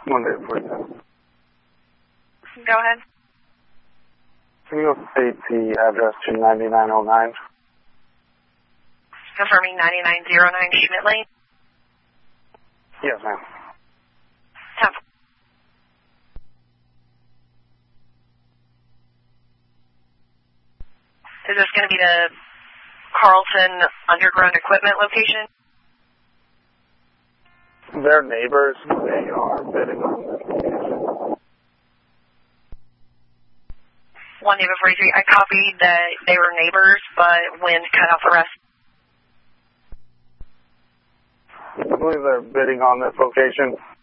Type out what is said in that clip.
Monday, please. Go ahead. Can you update the address to 9909? Confirming 9909 Schmidt Lane. Yes, ma'am. Top. Is this going to be the Carlson Underground Equipment location? They're neighbors. They are bidding on this location. 1-43. I copied that they were neighbors, but wind cut off the rest. I believe they're bidding on this location.